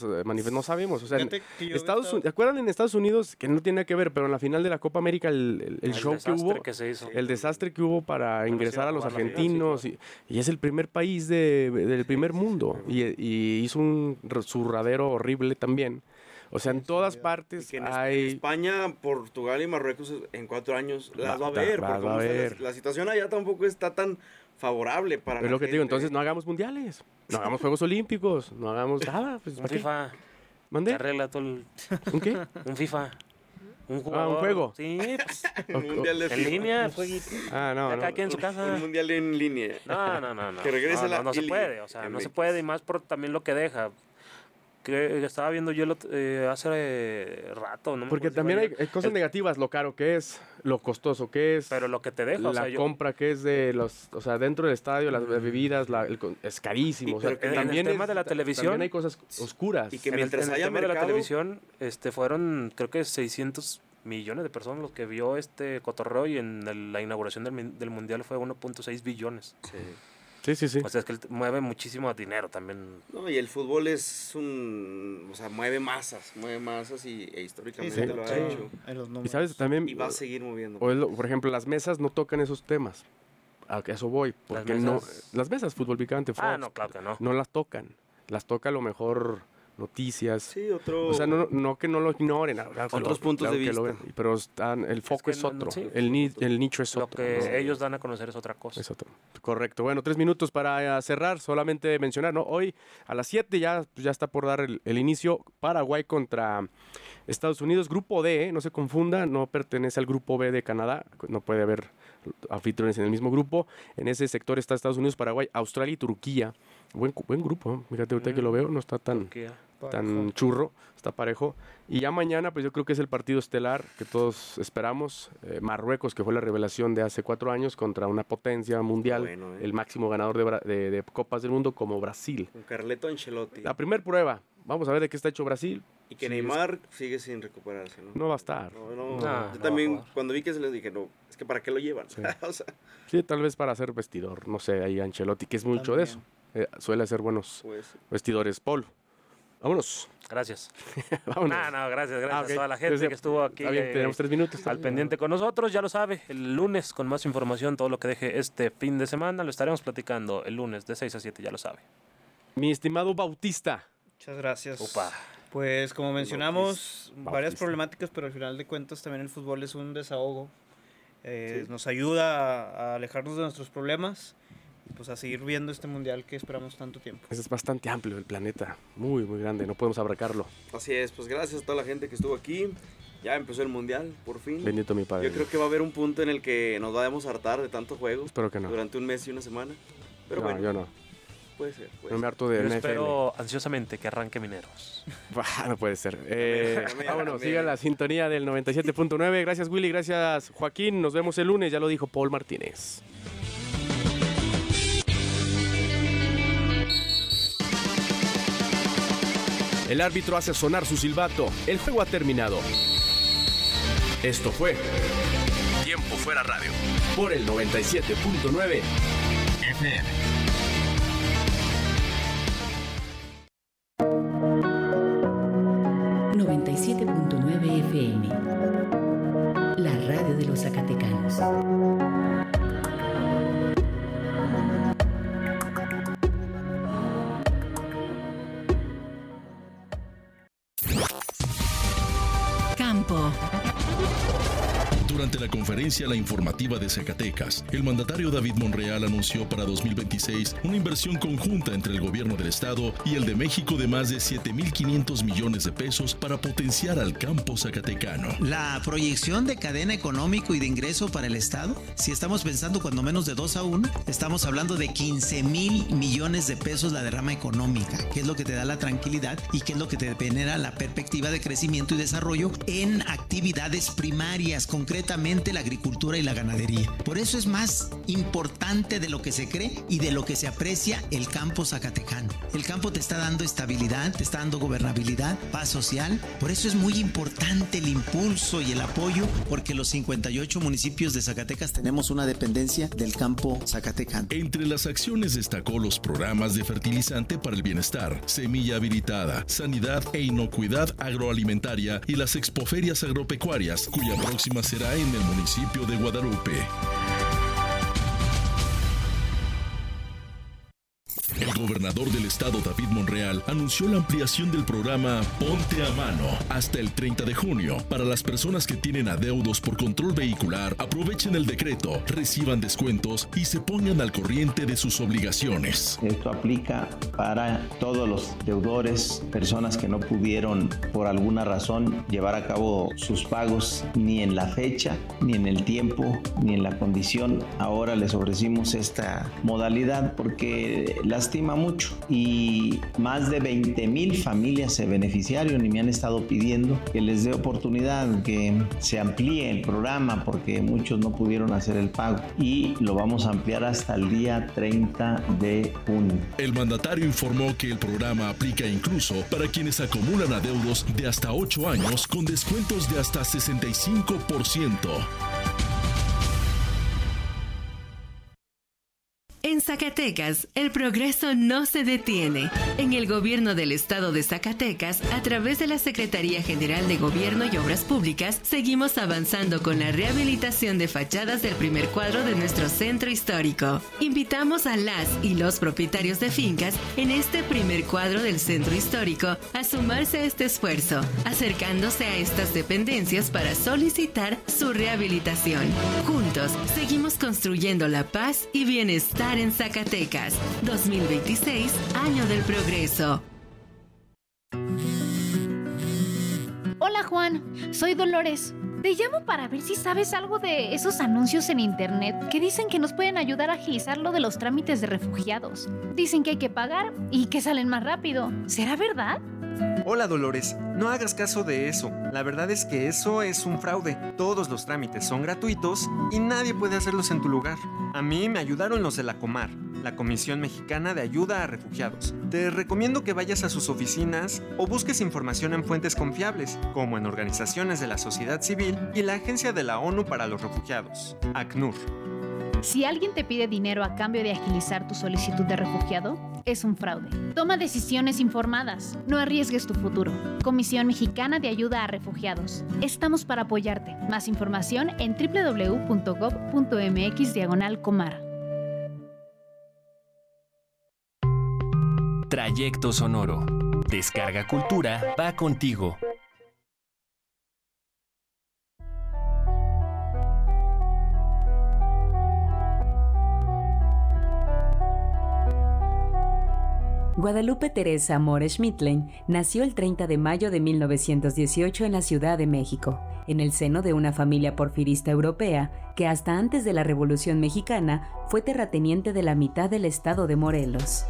No sabemos. O sea, Fíjate que ¿te acuerdan en Estados Unidos? Que no tiene nada que ver, pero en la final de la Copa América el show que hubo, que se hizo. el desastre que hubo para ingresar a los jugar la final, argentinos. sí, Y es el primer país del primer mundo. Y hizo un zurradero horrible también. O sea, en todas partes en hay... España, Portugal y Marruecos en 4 años las va a ver. Va a ver. La situación allá tampoco está tan favorable para Es la lo que te digo, gente. entonces no hagamos mundiales, no hagamos Juegos Olímpicos, no hagamos nada. Pues, Un ¿para qué? FIFA. ¿Mandé? Te arregla todo el... ¿Un qué? Un FIFA. Un jugador. ¿Un juego? Sí, pues, Un mundial de en FIFA. línea, el jueguito. Ah, no, Ya no. cada quien en su casa. Un mundial en línea. No. Que regrese no se I-League puede, o sea, en no se México. puede, y más por también lo que deja. Que estaba viendo yo hace rato, ¿no? Porque también hay cosas negativas, lo caro que es, lo costoso que es. Pero lo que te deja, o la sea, compra que es de los, o sea, dentro del estadio, las bebidas, es carísimo. O sea, Pero que también en el tema de la televisión, también hay cosas oscuras. Y que en mientras el haya tema de la mercado- televisión, fueron, creo que 600 millones de personas los que vio este cotorreo, y en la inauguración del mundial fue 1.6 billones. Sí. Sí. O sea, es que él mueve muchísimo dinero también. No, y el fútbol es o sea, mueve masas e históricamente lo ha hecho. En los Y números. sabes, también, Y va a seguir moviendo. por ejemplo, las mesas no tocan esos temas. A eso voy. Porque las mesas fútbol picante, Fox, No, claro que no. no las tocan. Las toca a lo mejor noticias. Sí, otro... O sea, no que no lo ignoren. Otros puntos de que lo vista. ven, pero el foco que es no, otro. sí. El nicho es Lo otro. que ¿no? ellos dan a conocer es otra cosa. Es otro. Correcto. Bueno, 3 minutos para cerrar. Solamente mencionar, ¿no? Hoy a las 7 ya está por dar el inicio. Paraguay contra Estados Unidos. Grupo D, no se confunda, no pertenece al grupo B de Canadá. No puede haber anfitriones en el mismo grupo. En ese sector está Estados Unidos, Paraguay, Australia y Turquía. Buen grupo, ¿eh? Fíjate, ahorita que lo veo, no está tan churro, está parejo. Y ya mañana, pues yo creo que es el partido estelar que todos esperamos. Marruecos, que fue la revelación de hace 4 años, contra una potencia mundial, Bueno, el máximo ganador de Copas del Mundo, como Brasil. Con Carleto Ancelotti. La primer prueba, vamos a ver de qué está hecho Brasil. Y que Sí, Neymar sigue sin recuperarse, ¿no? no va a estar. No. No, Yo no también, va a jugar. cuando vi que se les dije, no, es que ¿para qué lo llevan? Sí. O sea, Sí, tal vez para ser vestidor, no sé, ahí Ancelotti, que es mucho de eso. Suele hacer buenos pues... vestidores. Paul, vámonos. Gracias. Vámonos. Gracias Ah, ok. a toda la gente Entonces, que estuvo aquí. está bien, tenemos 3 minutos. Al pendiente con nosotros, ya lo sabe, el lunes con más información, todo lo que deje este fin de semana, lo estaremos platicando el lunes de 6 a 7, ya lo sabe. Mi estimado Bautista. Muchas gracias. Opa. Pues como mencionamos, Bautista. varias problemáticas, pero al final de cuentas también el fútbol es un desahogo. Sí. Nos ayuda a alejarnos de nuestros problemas y pues a seguir viendo este mundial que esperamos tanto tiempo. Ese es bastante amplio el planeta, muy grande, no podemos abarcarlo. Así es, pues gracias a toda la gente que estuvo aquí. Ya empezó el mundial, por fin. Bendito mi padre. Yo creo que va a haber un punto en el que nos vayamos a hartar de tanto juego. Espero que no. Durante un mes y una semana. Pero No, bueno, yo no. puede ser. No me harto de Yo NFL. espero ansiosamente que arranque Mineros. No puede ser. Vámonos, también. sigan la sintonía del 97.9. Gracias, Willy. Gracias, Joaquín. Nos vemos el lunes. Ya lo dijo Paul Martínez. El árbitro hace sonar su silbato. El juego ha terminado. Esto fue Tiempo Fuera Radio por el 97.9 FM. FM, la radio de los Zacatecanos. Campo. Durante la conferencia La Informativa de Zacatecas, el mandatario David Monreal anunció para 2026 una inversión conjunta entre el gobierno del estado y el de México de más de 7.500 millones de pesos para potenciar al campo zacatecano. La proyección de cadena económico y de ingreso para el estado, si estamos pensando cuando menos de 2-1, estamos hablando de 15,000 millones de pesos la derrama económica, que es lo que te da la tranquilidad y que es lo que te genera la perspectiva de crecimiento y desarrollo en actividades primarias, concretamente altamente la agricultura y la ganadería. Por eso es más importante de lo que se cree y de lo que se aprecia el campo zacatecano. El campo te está dando estabilidad, te está dando gobernabilidad, paz social. Por eso es muy importante el impulso y el apoyo, porque los 58 municipios de Zacatecas tenemos una dependencia del campo zacatecano. Entre las acciones destacó los programas de fertilizante para el bienestar, semilla habilitada, sanidad e inocuidad agroalimentaria y las expoferias agropecuarias, cuya próxima será en el municipio de Guadalupe. El gobernador del estado, David Monreal, anunció la ampliación del programa Ponte a Mano hasta el 30 de junio. Para las personas que tienen adeudos por control vehicular, aprovechen el decreto, reciban descuentos y se pongan al corriente de sus obligaciones. Esto aplica para todos los deudores, personas que no pudieron por alguna razón llevar a cabo sus pagos ni en la fecha, ni en el tiempo, ni en la condición. Ahora les ofrecimos esta modalidad porque lastima mucho y más de 20,000 familias se beneficiaron y me han estado pidiendo que les dé oportunidad, que se amplíe el programa porque muchos no pudieron hacer el pago y lo vamos a ampliar hasta el día 30 de junio. El mandatario informó que el programa aplica incluso para quienes acumulan adeudos de hasta 8 años con descuentos de hasta 65%. En Zacatecas, el progreso no se detiene. En el gobierno del estado de Zacatecas, a través de la Secretaría General de Gobierno y Obras Públicas, seguimos avanzando con la rehabilitación de fachadas del primer cuadro de nuestro centro histórico. Invitamos a las y los propietarios de fincas en este primer cuadro del centro histórico a sumarse a este esfuerzo, acercándose a estas dependencias para solicitar su rehabilitación. Juntos, seguimos construyendo la paz y bienestar en Zacatecas. 2026, año del progreso. Hola Juan, soy Dolores. Te llamo para ver si sabes algo de esos anuncios en internet que dicen que nos pueden ayudar a agilizar lo de los trámites de refugiados. Dicen que hay que pagar y que salen más rápido. ¿Será verdad? Hola Dolores, no hagas caso de eso. La verdad es que eso es un fraude. Todos los trámites son gratuitos y nadie puede hacerlos en tu lugar. A mí me ayudaron los de la Comar, la Comisión Mexicana de Ayuda a Refugiados. Te recomiendo que vayas a sus oficinas o busques información en fuentes confiables, como en organizaciones de la sociedad civil y la Agencia de la ONU para los Refugiados, ACNUR. Si alguien te pide dinero a cambio de agilizar tu solicitud de refugiado, es un fraude. Toma decisiones informadas. No arriesgues tu futuro. Comisión Mexicana de Ayuda a Refugiados. Estamos para apoyarte. Más información en www.gov.mx/Comar. Trayecto Sonoro. Descarga Cultura, va contigo. Guadalupe Teresa Amor Schmittlein nació el 30 de mayo de 1918 en la Ciudad de México, en el seno de una familia porfirista europea que hasta antes de la Revolución Mexicana fue terrateniente de la mitad del estado de Morelos.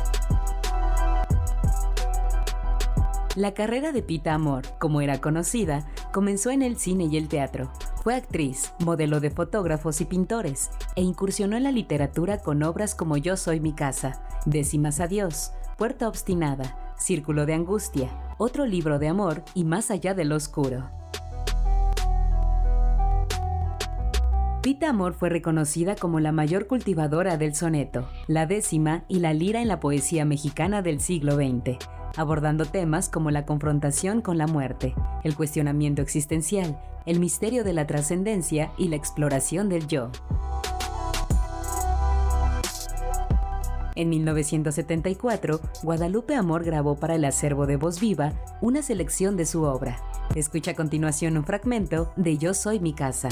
La carrera de Pita Amor, como era conocida, comenzó en el cine y el teatro. Fue actriz, modelo de fotógrafos y pintores, e incursionó en la literatura con obras como Yo soy mi casa, Décimas adiós, Puerta obstinada, Círculo de angustia, Otro libro de amor y Más allá de lo oscuro. Pita Amor fue reconocida como la mayor cultivadora del soneto, la décima y la lira en la poesía mexicana del siglo XX, abordando temas como la confrontación con la muerte, el cuestionamiento existencial, el misterio de la trascendencia y la exploración del yo. En 1974, Guadalupe Amor grabó para el acervo de Voz Viva una selección de su obra. Escucha a continuación un fragmento de Yo soy mi casa.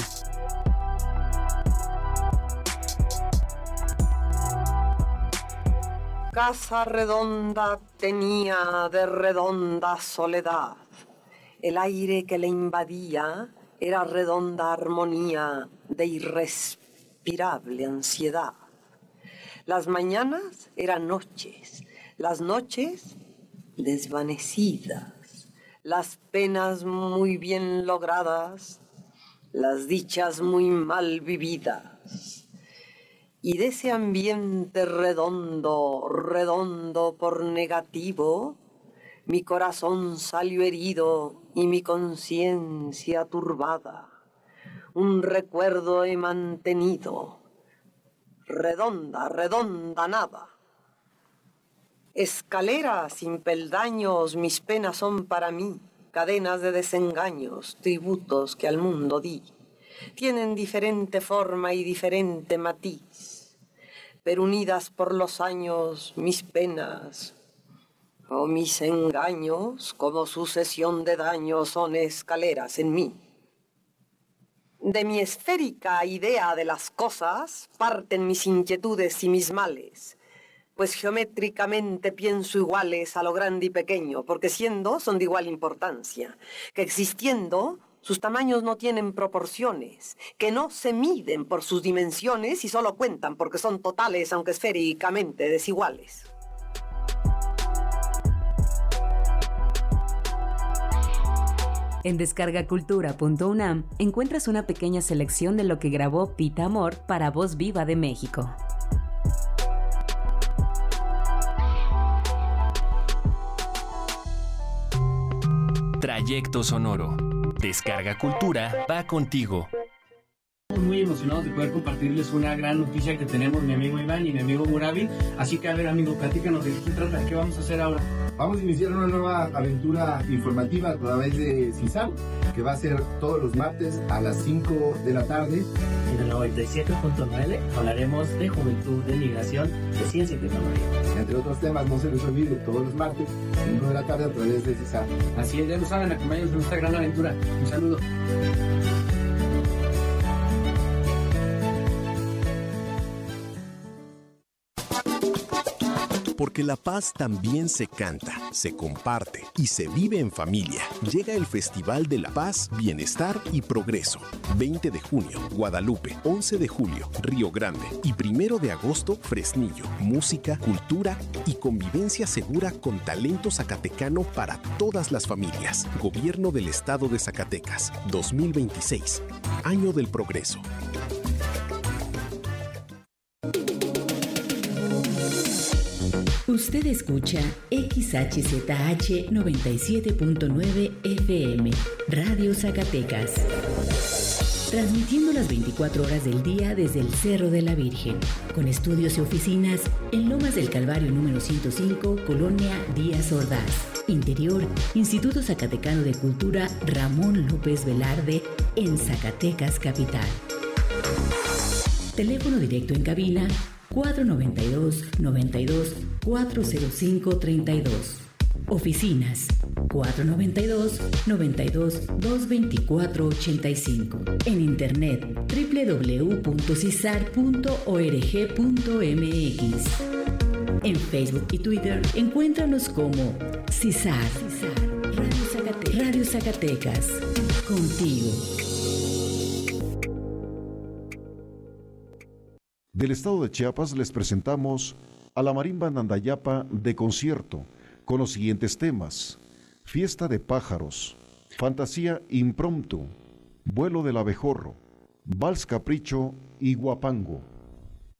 Casa redonda tenía de redonda soledad. El aire que le invadía era redonda armonía de irrespirable ansiedad. Las mañanas eran noches, las noches desvanecidas, las penas muy bien logradas las dichas muy mal vividas. Y de ese ambiente redondo, redondo por negativo, mi corazón salió herido y mi conciencia turbada. Un recuerdo he mantenido, redonda, redonda nada. Escalera sin peldaños, mis penas son para mí, cadenas de desengaños, tributos que al mundo di. Tienen diferente forma y diferente matiz, pero unidas por los años mis penas o mis engaños, como sucesión de daños, son escaleras en mí. De mi esférica idea de las cosas parten mis inquietudes y mis males, pues geométricamente pienso iguales a lo grande y pequeño, porque siendo son de igual importancia, que existiendo sus tamaños no tienen proporciones, que no se miden por sus dimensiones y solo cuentan porque son totales, aunque esféricamente desiguales. En descargacultura.unam encuentras una pequeña selección de lo que grabó Pita Amor para Voz Viva de México. Trayecto sonoro. Descarga Cultura va contigo. Estamos muy emocionados de poder compartirles una gran noticia que tenemos mi amigo Iván y mi amigo Murabi. Así que, a ver, amigo, platícanos de qué se trata, qué vamos a hacer ahora. Vamos a iniciar una nueva aventura informativa a través de CISAM, que va a ser todos los martes a las 5 de la tarde. En el 97.9 hablaremos de juventud, de migración, de ciencia y tecnología. Entre otros temas, no se les olvide, todos los martes, 5 de la tarde a través de CISAM. Así es, ya lo saben, acompáñanos en esta gran aventura. Un saludo. Porque la paz también se canta, se comparte y se vive en familia. Llega el Festival de la Paz, Bienestar y Progreso. 20 de junio, Guadalupe. 11 de julio, Río Grande. Y 1 de agosto, Fresnillo. Música, cultura y convivencia segura con talento zacatecano para todas las familias. Gobierno del Estado de Zacatecas. 2026. Año del Progreso. Usted escucha XHZH 97.9 FM, Radio Zacatecas. Transmitiendo las 24 horas del día desde el Cerro de la Virgen, con estudios y oficinas en Lomas del Calvario número 105, Colonia Díaz Ordaz. Interior, Instituto Zacatecano de Cultura Ramón López Velarde, en Zacatecas Capital. Teléfono directo en cabina 492-92-405-32. Oficinas 492-92-224-85. En internet www.cisar.org.mx. En Facebook y Twitter encuéntranos como CISAR. Radio Zacatecas. Contigo. Del estado de Chiapas les presentamos a la Marimba Nandayapa de concierto con los siguientes temas: Fiesta de Pájaros, Fantasía Impromptu, Vuelo del Abejorro, Vals Capricho y Guapango.